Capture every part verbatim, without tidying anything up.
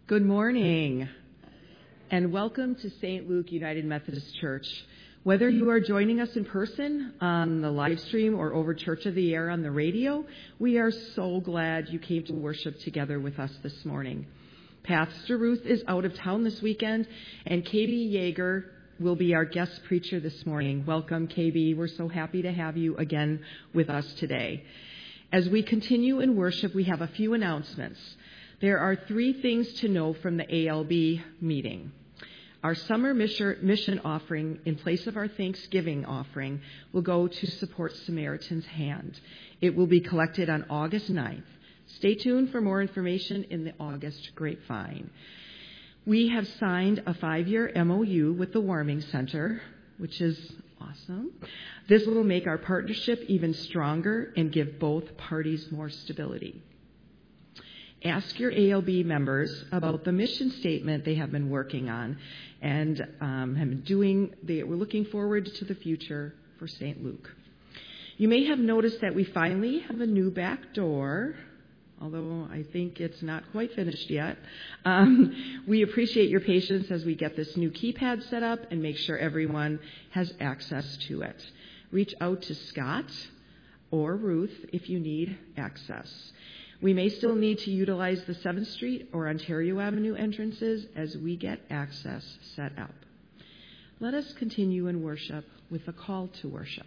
Good morning, and welcome to Saint Luke United Methodist Church. Whether you are joining us in person on the live stream or over Church of the Air on the radio, we are so glad you came to worship together with us this morning. Pastor Ruth is out of town this weekend, and K B Yeager will be our guest preacher this morning. Welcome, K B. We're so happy to have you again with us today. As we continue in worship, we have a few announcements. There are three things to know from the A L B meeting. Our summer mission offering, in place of our Thanksgiving offering, will go to support Samaritan's Hand. It will be collected on August ninth. Stay tuned for more information in the August grapevine. We have signed a five-year M O U with the Warming Center, which is awesome. This will make our partnership even stronger and give both parties more stability. Ask your A L B members about the mission statement they have been working on and um, have been doing. They were looking forward to the future for Saint Luke. You may have noticed that we finally have a new back door, although I think it's not quite finished yet. Um, we appreciate your patience as we get this new keypad set up and make sure everyone has access to it. Reach out to Scott or Ruth if you need access. We may still need to utilize the seventh Street or Ontario Avenue entrances as we get access set up. Let us continue in worship with a call to worship.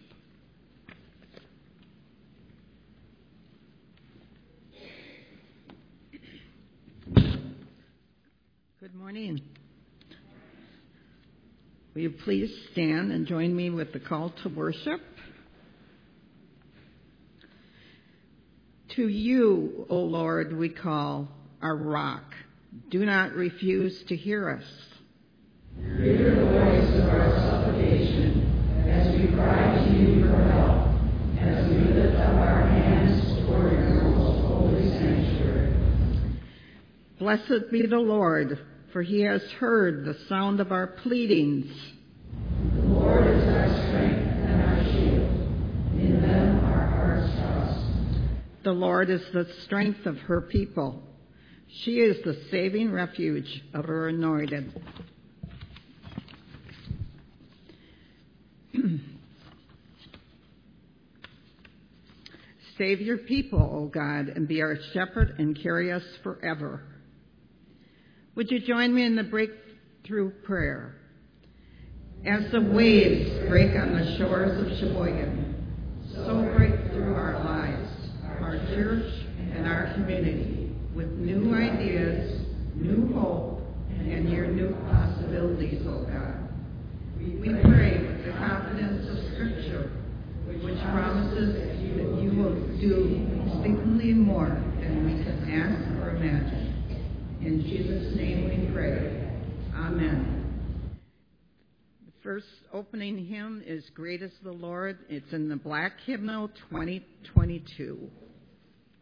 Good morning. Will you please stand and join me with the call to worship? To you, O Lord, we call, our rock. Do not refuse to hear us. Hear the voice of our supplication as we cry to you for help, as we lift up our hands toward your most holy sanctuary. Blessed be the Lord, for he has heard the sound of our pleadings. The Lord is our strength and our shield. In them our hearts trust. The Lord is the strength of her people. She is the saving refuge of her anointed. Save your people, O God, and be our shepherd and carry us forever. Would you join me in the breakthrough prayer? As the waves break on the shores of Sheboygan, so break through our lives, our church, and our community with new ideas, new hope, and your new possibilities, O God. We pray with the confidence of Scripture, which promises that you will do exceedingly more than we can ask or imagine. In Jesus' name we pray. Amen. The first opening hymn is Great is the Lord. It's in the Black Hymnal twenty twenty-two.